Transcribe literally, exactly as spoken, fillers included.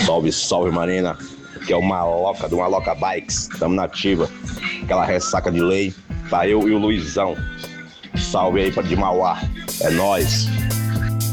Salve, salve, Marina. Que é o Maloca do Maloca Bikes. Tamo na ativa. Aquela ressaca de lei. Tá eu e o Luizão. Salve aí pra de Mauá. É nóis.